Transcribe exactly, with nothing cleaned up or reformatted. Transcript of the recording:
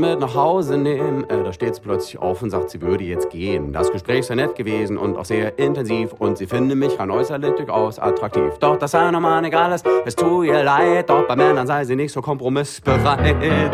mit nach Hause nehmen. Äh, da steht sie plötzlich auf und sagt, sie würde jetzt gehen. Das Gespräch sei nett gewesen und auch sehr intensiv und sie finde mich rein äußerlich durchaus attraktiv. Doch das sei normal egal ist, es tut ihr leid, doch bei Männern sei sie nicht so kompromissbereit.